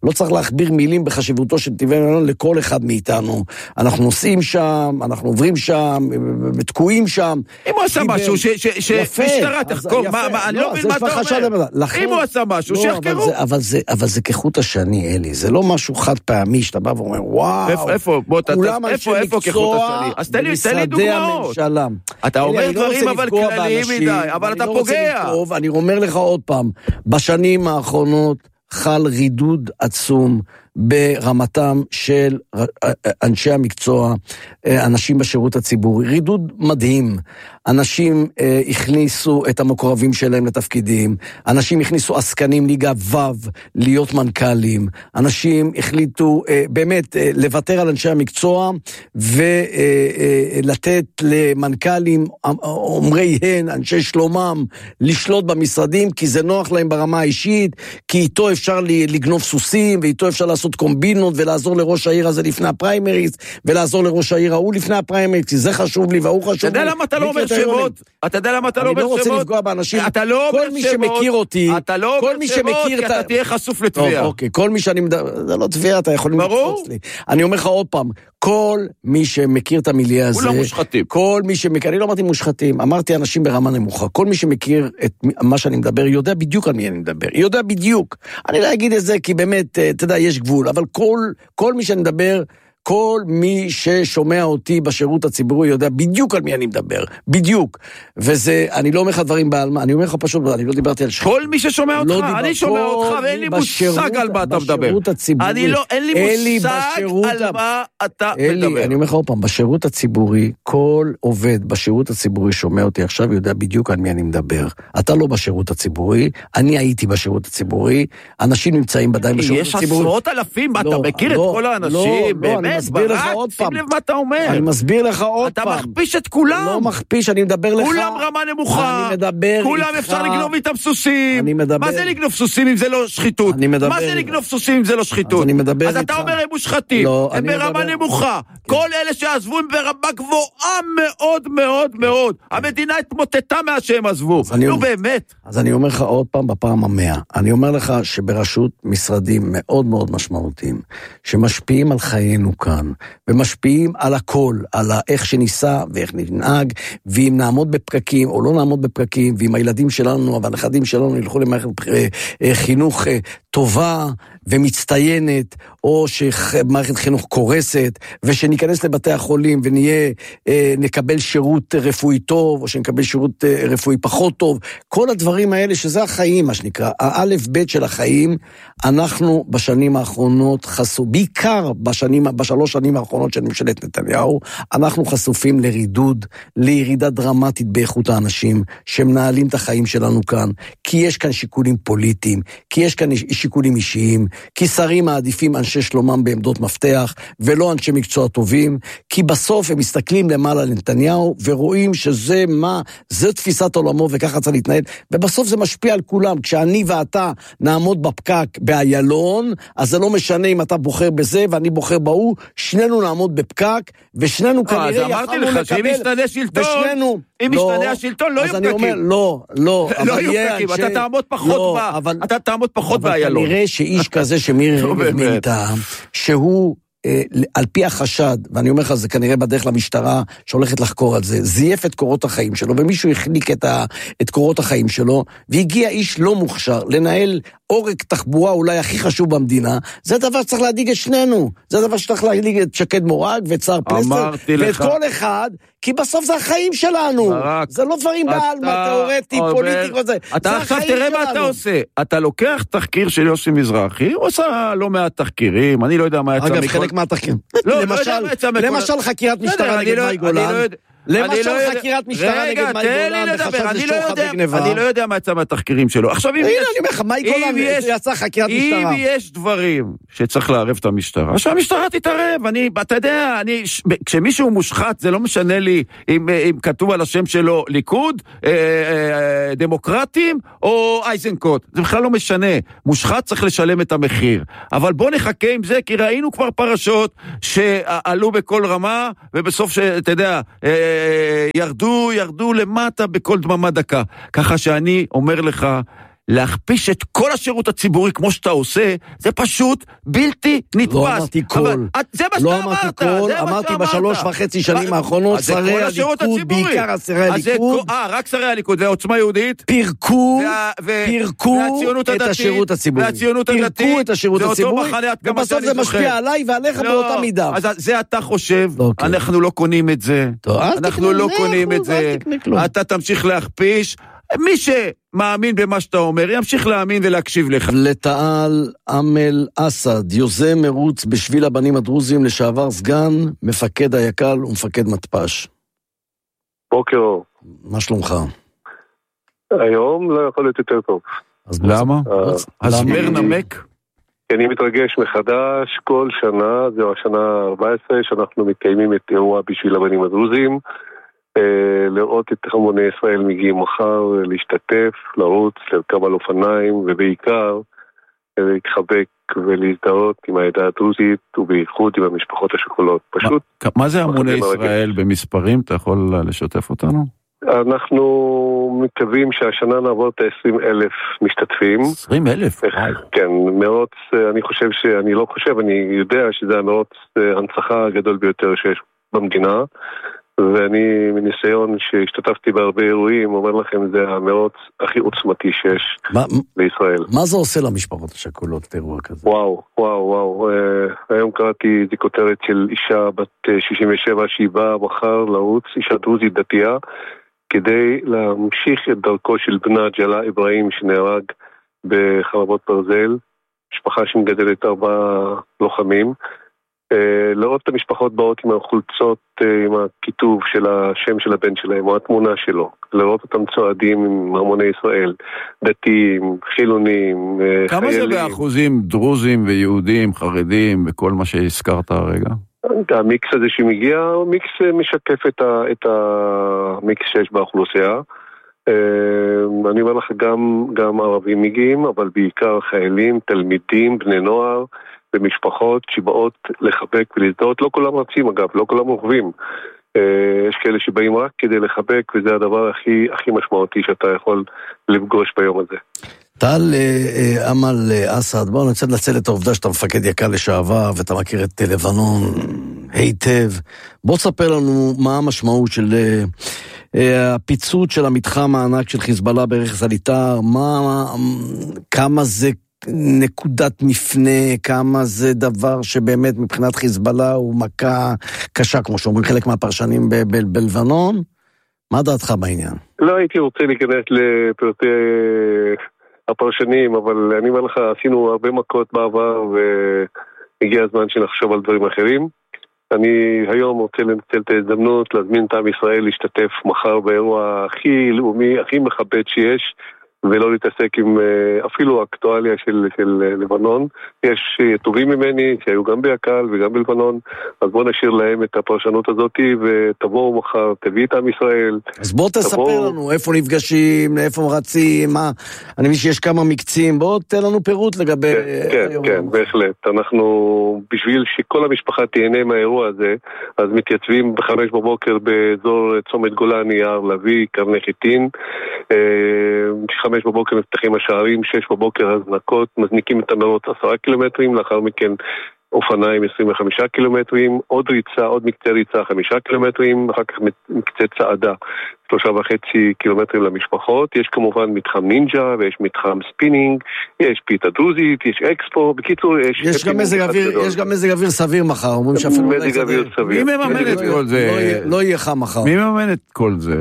לא צריך להכביר מילים בחשיבותו של נתיבי איילון לכל אחד מאיתנו. אנחנו נוסעים שם, אנחנו עוברים שם, תקועים שם. אם הוא עשה משהו, שמשטרה תחקור, אני לא מבין מה אתה אומר. אם הוא עשה משהו, שיחקרו. אבל זה כחוט השני, אלי, זה לא משהו חד פעמי, שאתה בא ואומר, וואו, איפה, כולם אנשי מקצוע במשרדי הממשלה. אתה אומר דברים אבל כלליים מדי, אבל אתה פוגע. אני אומר לך עוד פעם, בשנים האחרונות חל רידוד עצום ברמתם של אנשי המקצוע, אנשים בשירות הציבורי, רידוד מדהים. אנשים אה, הכניסו את המקורבים שלהם לתפקידים, אנשים הכניסו עסקנים ליגה ו' להיות מנכ"לים, אנשים החליטו אה, באמת אה, לוותר על אנשי המקצוע ולתת אה, אה, למנכ"לים אומרי הן, אנשי שלומם, לשלוט במשרדים, כי זה נוח להם ברמה האישית, כי איתו אפשר לגנוב סוסים, ואיתו אפשר לעשות קומבינות, ולעזור לראש העיר הזה לפני הפריימריז, ולעזור לראש העיר ההוא לפני הפריימריז, כי זה חשוב לי והוא חשוב לי. אתה יודע למה אתה לא אומר שמות? אתה יודע למה אתה לא אומר שמות? אני לא רוצה לפגוע באנשים. אתה לא אומר שמות. כל מי שמכיר אותי, אתה לא אומר שמות, כי אתה תהיה חשוף לתביעה. אוקיי, כל מי שאני מדבר, זה לא תביעה, אתה יכול לקפוץ לי. אני אומר לך עוד פעם, כל מי שמכיר את המיליה הזה, כולם מושחתים. כל מי שמכיר, אני לא אמרתי מושחתים, אמרתי אנשים ברמה נמוכה, כל מי שמכיר את מה שאני מדבר, יודע בדיוק על מי אני מדבר, יודע בדיוק. אני לא אגיד את זה, כי באמת, אתה יודע, יש גבול, אבל כל, כל מי שאני מדבר, כל מי ששומע אותי בשירות הציבורי יודע בדיוק על מי אני מדבר, בדיוק. וזה, אני לא אומר לך דברים בעלמה, אני אומר לך פשוט, אני לא דיברתי על שחק. כל מי ששומע אותך, לא אני שומע אותך, ואין לי מושג על מה אתה מדבר. בשירות הציבורי. אני לא, אין לי מושג על מה אתה מדבר. אני אומר לך עוד פעם, בשירות הציבורי, כל עובד בשירות הציבורי שומע אותי עכשיו, יודע בדיוק על מי אני מדבר. אתה לא בשירות הציבורי, אני הייתי בשירות הציבורי, אנשים נמצאים בדיוק בשירות הציבורי. יש עשרות אלפים, אתה מכיר את כל האנשים, באמת. מסביר לך עוד פעם. שים לב מה אתה אומר. אני מסביר לך עוד פעם. אתה מכפיש את כולם. לא מכפיש, אני מדבר לך. כולם רמה נמוכה. אני מדבר איתך. כולם אפשר לגנוב איתם סוסים. אני מדבר. מה זה לגנוב סוסים אם זה לא שחיתות? אני מדבר. מה זה לגנוב סוסים אם זה לא שחיתות? אז אני מדבר איתך. אז אתה אומר הם מושחתים. לא, הם ברמה נמוכה. כל אלה שעזבו הם ברמה גבוהה מאוד מאוד מאוד. המדינה התמוטטה מה שהם עזבו. נו באמת. אז אני אומר לך עוד פעם בפעם המאה. אני אומר לך שברשות משרדים מאוד מאוד משמעותיים, שמשפיעים על חיינו כאן, ומשפיעים על הכל, על איך שניסה ואיך ננהג, ואם נעמוד בפקקים או לא נעמוד בפקקים, ואם הילדים שלנו והנכדים שלנו ילכו למערכת חינוך טובה ומצטיינת, או שמערכת חינוך קורסת, ושניכנס לבתי החולים ונהיה, נקבל שירות רפואי טוב, או שנקבל שירות רפואי פחות טוב, כל הדברים האלה שזה החיים, מה שנקרא, האלף בית של החיים, אנחנו בשנים האחרונות חשו, בעיקר בשנים, בשלוש שנים האחרונות של ממשלת נתניהו, אנחנו חשופים לרידוד, לירידה דרמטית באיכות האנשים, שמנהלים את החיים שלנו כאן, כי יש כאן שיקולים פוליטיים, כי יש כאן שיקולים אישיים, כי שרים מעדיפים אנשי שלומם בעמדות מפתח, ולא אנשי מקצוע טובים, כי בסוף הם מסתכלים למעלה לנתניהו, ורואים שזה מה, זה תפיסת עולמו, וככה צריך להתנהל, ובסוף זה משפיע על כולם, כשאני ואתה נעמוד בפקק באיילון, אז זה לא משנה אם אתה בוחר בזה, ואני בוחר בהוא, שנינו נעמוד בפקק, ושנינו כנראה יכולנו לקבל, אז אמרתי לך שאם ישתנה שלטון, ושנינו, אם ישתנה השלטון, לא יהיו פקקים. אז אני אומר, לא, לא, לא יהיו פקקים, אתה תעמוד פחות בה, אתה תעמוד פחות באיילון. אבל כנראה שאיש כזה שמירי רגב מינתה, שהוא על פי החשד, ואני אומר לך, זה כנראה בדרך למשטרה שהולכת לחקור על זה, זייף את קורות החיים שלו, ומישהו החליק את, ה, את קורות החיים שלו, והגיע איש לא מוכשר לנהל עורק תחבורה אולי הכי חשוב במדינה, זה דבר שצריך להדיג את שנינו, זה דבר שצריך להדיג את שקד מורג ואת שר פלסטר, ואת כל אחד, כי בסוף זה החיים שלנו, ברק, זה לא דברים בעלמא, תיאורטי, פוליטי, זה, אתה זה עכשיו תראה מה אתה עושה, אתה לוקח תחקיר של יוסי מזרחי, הוא עושה לא מעט תחקירים, אני לא יודע מה יצא מכל... אגב, חלק מהתחקירים, למשל חקירת משטרה נגד מאי גולן, למשל חקירת משטרה נגד מאי גולן, וחשב זה שוחד וגנבה. אני לא יודע מה יצא מהתחקירים שלו. עכשיו, אם יש... מאי גולן יצא חקירת משטרה. אם יש דברים שצריך לערב את המשטרה, שהמשטרה תתערב. אני, אתה יודע, אני, כשמישהו מושחת, זה לא משנה לי אם כתוב על השם שלו ליכוד, דמוקרטים, או אייזנקוט. זה בכלל לא משנה. מושחת צריך לשלם את המחיר. אבל בוא נחכה עם זה, כי ראינו כבר פרשות שעלו בכל רמה, ובסוף שאתה יודע, ירדו, ירדו למטה בכל דממה דקה. ככה שאני אומר לך, להכפיש את כל השירות הציבורי כמו שאתה עושה, זה פשוט בלתי נתפס. לא אמרתי כל. זה מה שאתה אמרת. לא אמרתי כל, אמרתי בשלוש וחצי שנים האחרונות, שרי הליכוד, בעיקר שרי הליכוד. אה, רק שרי הליכוד, והעוצמה יהודית. פירקו, פירקו את השירות הציבורי. והציונות הדתית. פירקו את השירות הציבורי, ובסוף זה משפיע עליי ועליך באותה מידה. אז זה אתה חושב, אנחנו לא קונים את זה. אנחנו לא קונים את זה. אתה תמשיך להכפיש. מי שמאמין במה שאתה אומר, ימשיך להאמין ולהקשיב לך. לתעל אמל אסד, יוזם מרוץ בשביל הבנים הדרוזים, לשעבר סגן מפקד היקל ומפקד מטפש. בוקר אור. מה שלומך? היום לא יכול להיות יותר טוב. אז למה? הסבר נמק? אני מתרגש מחדש כל שנה, זו השנה ה-ארבע עשרה, שאנחנו מקיימים את אירוע בשביל הבנים הדרוזים, לראות את המוני ישראל מגיעים מחר, להשתתף, לרוץ, לרכב על אופניים, ובעיקר להתחבק ולהזדהות עם העדה הדרוזית, ובייחוד עם המשפחות השכולות. פשוט... מה זה המוני ישראל במספרים? אתה יכול לשתף אותנו? אנחנו מקווים שהשנה נעבור את ה-עשרים אלף משתתפים. עשרים אלף? כן, מרוץ, אני חושב שאני לא חושב, אני יודע שזה המרוץ הנצחה הגדול ביותר שיש במדינה, ואני מניסיון שהשתתפתי בהרבה אירועים, אומר לכם, זה המרוץ הכי עוצמתי שיש בישראל. מה זה עושה למשפחות השכולות, אירוע כזה? וואו, וואו, וואו. היום קראתי איזו כותרת של אישה בת שישים ושבע שהיא באה מחר לרוץ, אישה דרוזית דתייה, כדי להמשיך את דרכו של בנה ג'לה איברהים שנהרג בחרבות ברזל, משפחה שמגדלת ארבעה לוחמים, לראות את המשפחות באות עם החולצות, עם הכיתוב של השם של הבן שלהם, או התמונה שלו, לראות אותם צועדים עם המוני ישראל, דתיים, חילונים, כמה חיילים. זה באחוזים דרוזים ויהודים, חרדים, וכל מה שהזכרת הרגע? המיקס הזה שמגיע, הוא מיקס משקף את, ה, את המיקס שיש באוכלוסייה. אני אומר לך, גם, גם ערבים מגיעים, אבל בעיקר חיילים, תלמידים, בני נוער, ומשפחות שבאות לחבק ולהזדהות. לא כולם רצים אגב, לא כולם רוכבים. יש כאלה שבאים רק כדי לחבק, וזה הדבר הכי, הכי משמעותי שאתה יכול לפגוש ביום הזה. טל אמל אסד, בואו נצא לנצל את העובדה שאתה מפקד יקל לשעבר, ואתה מכיר את לבנון היטב. בוא תספר לנו מה המשמעות של הפיצוץ של המתחם הענק של חיזבאללה ברכס הליטר, מה, כמה זה נקודת מפנה, כמה זה דבר שבאמת מבחינת חיזבאללה הוא מכה קשה, כמו שאומרים חלק מהפרשנים בלבנון. מה דעתך בעניין? לא הייתי רוצה להיכנס לפרטי הפרשנים, אבל אני אומר לך, עשינו הרבה מכות בעבר, והגיע הזמן שנחשוב על דברים אחרים. אני היום רוצה לנצל את ההזדמנות, להזמין את עם ישראל להשתתף מחר באירוע הכי לאומי, הכי מכבד שיש, ולא להתעסק עם אפילו האקטואליה של, של לבנון. יש טובים ממני שהיו גם ביקל וגם בלבנון, אז בואו נשאיר להם את הפרשנות הזאת, ותבואו מחר, תביא את עם ישראל. אז בואו תספר תבוא... לנו איפה נפגשים, איפה רצים, מה... אני מבין שיש כמה מקצים, בואו תן לנו פירוט לגבי... כן, כן, כן, בהחלט. אנחנו, בשביל שכל המשפחה תהנה מהאירוע הזה, אז מתייצבים בחמש בבוקר באזור צומת גולני, יער לוי, קרני חיטין, חמש בבוקר נפתחים השערים, שש בבוקר הזנקות, מזניקים את המרוץ עשרה קילומטרים, לאחר מכן אופניים עשרים וחמישה קילומטרים, עוד ריצה, עוד מקצה ריצה חמישה קילומטרים, אחר כך מקצה צעדה שלושה וחצי קילומטרים למשפחות. יש כמובן מתחם נינג'ה, ויש מתחם ספינינג, יש פיתה דרוזית, יש אקספו, בקיצור יש... יש גם מזג אוויר, יש גם מזג אוויר סביר מחר, אומרים שאפילו... מזג אוויר סביר. מי מממן את כל זה? לא יהיה חם מחר. מי מממן את כל זה?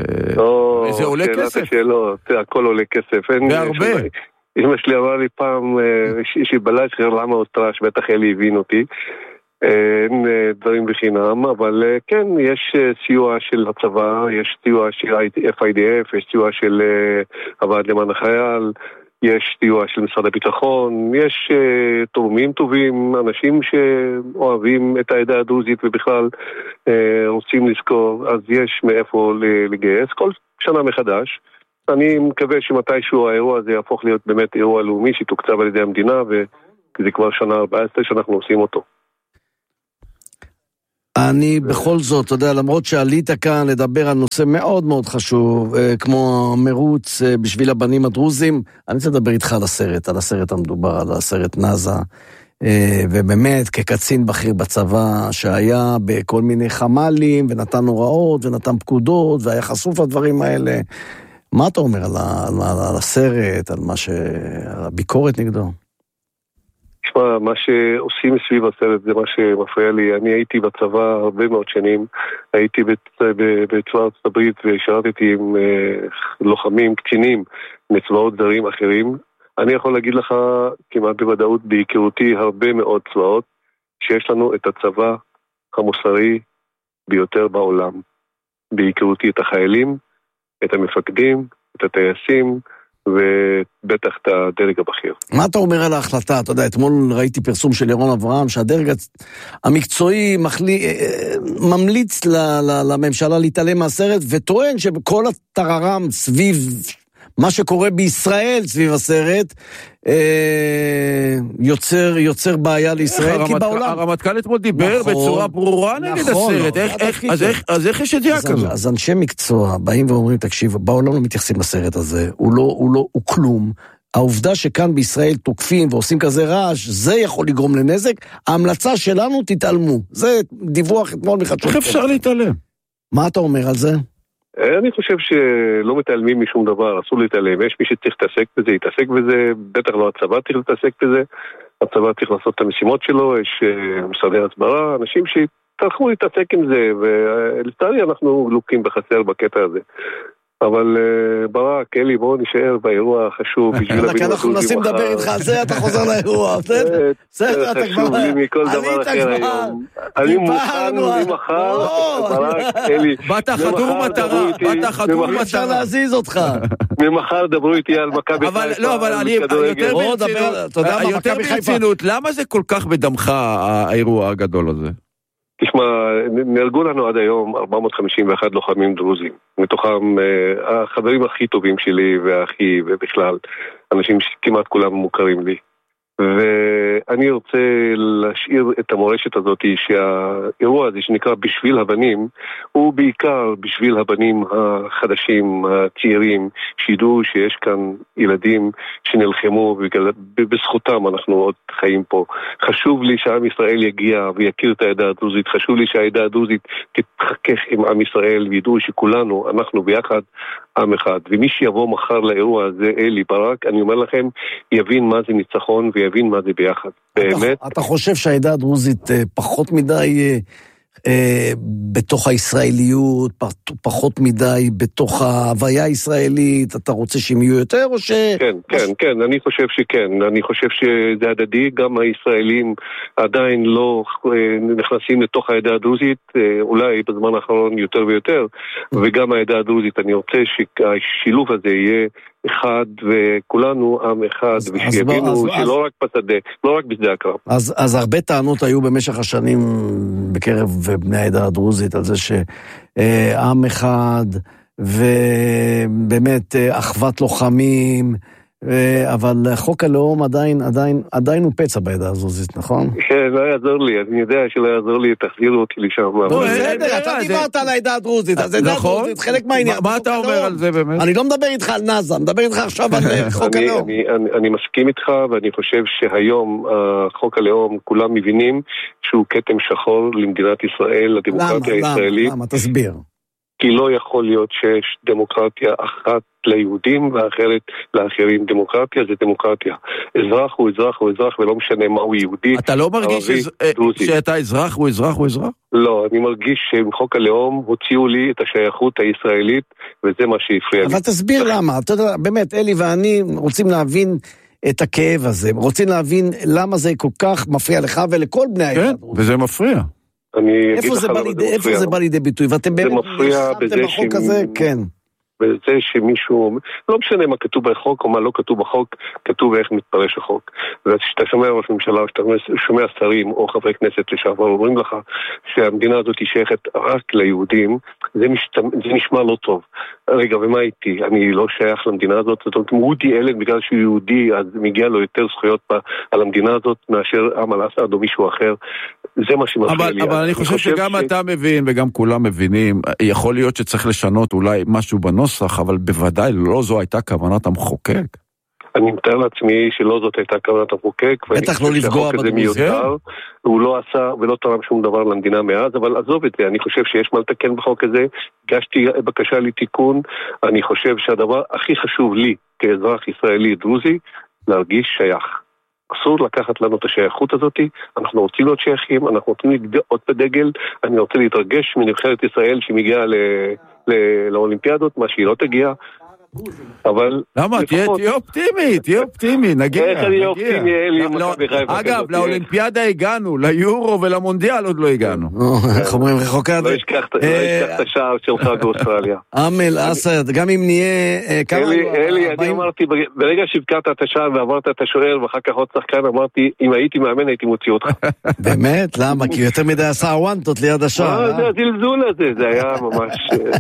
זה עולה כסף? הכל עולה כסף. והרבה. אמא שלי אמרה לי פעם שהיא בלעה שחרר למה אוסטרש, בטח אלי הבין אותי, אין דברים בחינם, אבל כן, יש סיוע של הצבא, יש סיוע של אף איי די אף, יש סיוע של הוועד למען החייל, יש סיוע של משרד הביטחון, יש תורמים טובים, אנשים שאוהבים את העדה הדרוזית ובכלל רוצים לזכור, אז יש מאיפה לגייס כל שנה מחדש. אני מקווה שמתישהו האירוע הזה יהפוך להיות באמת אירוע לאומי שתוקצב על ידי המדינה, וזה כבר שנה ארבע עשרה שאנחנו עושים אותו. אני בכל זאת, אתה יודע, למרות שעלית כאן לדבר על נושא מאוד מאוד חשוב, כמו מרוץ בשביל הבנים הדרוזים, אני רוצה לדבר איתך על הסרט, על הסרט המדובר, על הסרט נאזה, ובאמת כקצין בכיר בצבא, שהיה בכל מיני חמלים, ונתן הוראות, ונתן פקודות, והיה חשוף לדברים האלה. מה אתה אומר על, על, על הסרט, על מה ש... על הביקורת נגדו? תשמע, מה שעושים סביב הסרט זה מה שמפריע לי. אני הייתי בצבא הרבה מאוד שנים, הייתי בצבא ארצות הברית ושרתתי עם לוחמים, קצינים, מצבאות זרים אחרים. אני יכול להגיד לך כמעט בוודאות בהיכרותי הרבה מאוד צבאות, שיש לנו את הצבא המוסרי ביותר בעולם. בהיכרותי את החיילים, את המפקדים, את הטייסים, ובטח את הדרג הבכיר. מה אתה אומר על ההחלטה? אתה יודע, אתמול ראיתי פרסום של ירון אברהם, שהדרג המקצועי מחלי... ממליץ לממשלה להתעלם מהסרט, וטוען שכל הטררם סביב מה שקורה בישראל סביב הסרט, יוצר, יוצר בעיה לישראל, כי בעולם... הרמטכ"ל אתמול דיבר בצורה ברורה נגד הסרט, אז איך יש ידיעה כזו? אז אנשי מקצוע באים ואומרים, תקשיב, בעולם לא מתייחסים לסרט הזה, הוא לא, הוא לא, הוא כלום. העובדה שכאן בישראל תוקפים ועושים כזה רעש, זה יכול לגרום לנזק. ההמלצה שלנו תתעלמו. זה דיווח אתמול מחדשות. איך אפשר להתעלם? מה אתה אומר על זה? אני חושב שלא מתעלמים משום דבר, אסור להתעלם. יש מי שצריך להתעסק בזה, יתעסק בזה, בטח לא הצבא צריך להתעסק בזה, הצבא צריך לעשות את המשימות שלו, יש משרדי הסברה, אנשים שתלכו להתעסק עם זה, ולצערי אנחנו לוקים בחסר בקטע הזה. אבל ברק, אלי, בואו נשאר באירוע החשוב. כי אנחנו מנסים לדבר איתך על זה, אתה חוזר לאירוע. זה חשוב לי מכל דבר אחר היום. אני מוכן ממחר, ברק, אלי. באת חדור מטרה, באת חדור מטרה. אפשר להזיז אותך. ממחר דברו איתי על מכבי חיפה. לא, אבל אני יותר ברצינות, למה זה כל כך בדמך האירוע הגדול הזה? תשמע, נהרגו לנו עד היום ארבע מאות חמישים ואחת לוחמים דרוזים, מתוכם החברים הכי טובים שלי והכי ובכלל, אנשים שכמעט כולם מוכרים לי. ואני רוצה להשאיר את המורשת הזאת שהאירוע הזה שנקרא בשביל הבנים הוא בעיקר בשביל הבנים החדשים, הצעירים, שידעו שיש כאן ילדים שנלחמו ובזכותם אנחנו עוד חיים פה. חשוב לי שעם ישראל יגיע ויכיר את העדה הדרוזית, חשוב לי שהעדה הדרוזית תתחכך עם עם ישראל וידעו שכולנו, אנחנו ביחד עם אחד. ומי שיבוא מחר לאירוע הזה, אלי ברק, אני אומר לכם, יבין מה זה ניצחון ויבין מה זה ביחד. באמת. אתה חושב שהעדה הדרוזית פחות מדי בתוך הישראליות, פחות מדי בתוך ההוויה הישראלית, אתה רוצה שהם יהיו יותר או ש... כן, כן, כן, אני חושב שכן, אני חושב שזה הדדי, גם הישראלים עדיין לא נכנסים לתוך העדה הדרוזית, אולי בזמן האחרון יותר ויותר, וגם העדה הדרוזית, אני רוצה שהשילוב הזה יהיה אחד וכולנו עם אחד, ושיבינו שלא רק בשדה, לא רק בשדה הקרב. אז, אז הרבה טענות היו במשך השנים בקרב בני העדה הדרוזית על זה שעם אחד ובאמת אחוות לוחמים, אבל חוק הלאום עדיין, עדיין, עדיין הוא פצע בעדה הדרוזית, נכון? כן, לא יעזור לי, אני יודע שלא יעזור לי, תחזירו אותי לשם. בסדר, אתה דיברת על העדה הדרוזית, אז העדה הדרוזית, חלק מהעניין. מה אתה אומר על זה באמת? אני לא מדבר איתך על נאזה, מדבר איתך עכשיו על חוק הלאום. אני מסכים איתך, ואני חושב שהיום חוק הלאום, כולם מבינים שהוא כתם שחור למדינת ישראל, לדמוקרטיה הישראלית. למה? תסביר. כי לא יכול להיות שיש דמוקרטיה אחת ליהודים ואחרת לאחרים. דמוקרטיה זה דמוקרטיה. אזרח הוא אזרח הוא אזרח ולא משנה מה הוא יהודי. אתה לא מרגיש שאתה אזרח הוא אזרח הוא אזרח? לא, אני מרגיש שבחוק הלאום הוציאו לי את השייכות הישראלית וזה מה שהפריע לי. אבל תסביר למה. אתה יודע, באמת, אלי ואני רוצים להבין את הכאב הזה. רוצים להבין למה זה כל כך מפריע לך ולכל בני העדה. כן, וזה מפריע. איפה זה בא לידי ביטוי? ואתם באמת נלחמתם בחוק הזה? כן. וזה שמישהו, לא משנה מה כתוב בחוק או מה לא כתוב בחוק, כתוב איך מתפרש החוק. וכשאתה שומע ראש ממשלה, כשאתה שומע שרים או חברי כנסת לשעבר, אומרים לך שהמדינה הזאת היא שייכת רק ליהודים, זה, משת... זה נשמע לא טוב. רגע, ומה איתי? אני לא שייך למדינה הזאת, זאת אומרת, וודי אלן, בגלל שהוא יהודי, אז מגיע לו יותר זכויות על המדינה הזאת מאשר עם אל-אסד או מישהו אחר. זה מה שמפריע לי. אבל אני חושב שגם אתה מבין וגם כולם מבינים, יכול להיות שצריך לשנות אולי משהו בנוסח, אבל בוודאי לא זו הייתה כוונת המחוקק. אני מתאר לעצמי שלא זאת הייתה כוונת המחוקק, בטח לא לפגוע בדמוקרטיה. הוא לא עשה ולא תרם שום דבר למדינה מאז, אבל עזוב את זה, אני חושב שיש מה לתקן בחוק הזה, הגשתי בקשה לתיקון, אני חושב שהדבר הכי חשוב לי, כאזרח ישראלי דרוזי, להרגיש שייך. אסור לקחת לנו את השייכות הזאת, אנחנו רוצים להיות שייכים, אנחנו רוצים לגדות בדגל, אני רוצה להתרגש מנבחרת ישראל שמגיעה לאולימפיאדות, מה שהיא לא תגיע, אבל... למה? תהיה אופטימי, תהיה אופטימי, נגיע. איך אני אופטימי, אלי, מכבי חיפה. אגב, לאולימפיאדה הגענו, ליורו ולמונדיאל עוד לא הגענו. איך אומרים רחוקה? לא אשכח את השעה שלך באוסטרליה. אמל, אסד, גם אם נהיה... אלי, אני אמרתי, ברגע שהבקעת את השעה ועברת את השוער, ואחר כך עוד שחקן, אמרתי, אם הייתי מאמן, הייתי מוציא אותך. באמת? למה? כי יותר מדי עשה הוואנטות ליד השעה. זה הזלזול הזה, זה היה ממש...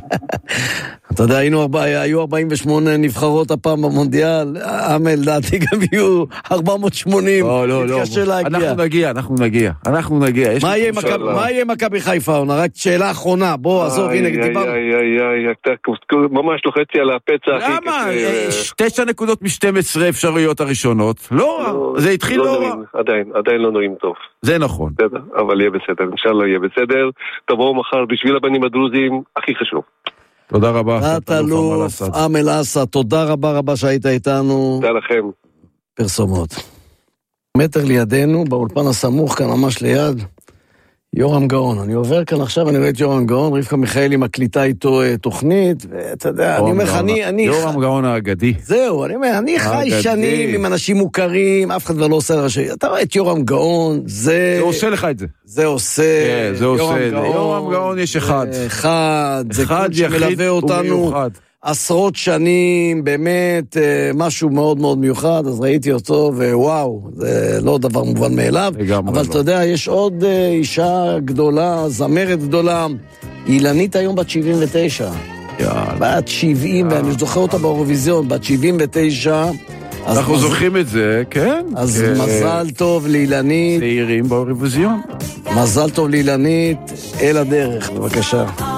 אתה יודע, היו ארבעים ושמונה נבחרות הפעם במונדיאל, אמל, דעתי גם יהיו ארבע מאות ושמונים. לא, לא, לא. אנחנו נגיע, אנחנו נגיע. אנחנו נגיע. מה יהיה עם מכבי חיפה, עונה? רק שאלה אחרונה. בוא, עזוב, הנה, דיברנו. איי, איי, איי, אתה ממש לוחצי על הפצע. למה? תשע נקודות משתים עשרה אפשרויות הראשונות. לא רע. זה התחיל לא רע. עדיין, עדיין לא נראים טוב. זה נכון. אבל יהיה בסדר. אינשאללה יהיה בסדר. תבואו מחר בשביל הבנים הדרוזים, הכי חשוב. תודה רבה. תת-אלוף אמל אסד, תודה רבה רבה שהיית איתנו. תודה לכם. פרסומות. מטר לידינו, באולפן הסמוך כאן ממש ליד, יורם גאון. אני עובר כאן עכשיו, אני רואה את יורם גאון, רבקה מיכאלי מקליטה איתו תוכנית, ואתה יודע, אני אומר לך, אני... יורם גאון האגדי. זהו, אני אומר, אני חי שנים עם אנשים מוכרים, אף אחד כבר לא עושה לראשי. אתה רואה את יורם גאון, זה... זה עושה לך את זה. זה עושה... זה עושה. יורם גאון יש אחד. אחד. זה אחד שמלווה אותנו עשרות שנים, באמת משהו מאוד מאוד מיוחד, אז ראיתי אותו, ווואו, זה לא דבר מובן מאליו. אבל אתה יודע, יש עוד אישה גדולה, זמרת גדולה, אילנית היום בת שבעים ותשע. בת שבעים, ואני זוכר אותה באירוויזיון, בת שבעים ותשע. אנחנו זוכרים את זה, כן. אז מזל טוב לאילנית. צעירים באירוויזיון. מזל טוב לאילנית, אל הדרך, בבקשה.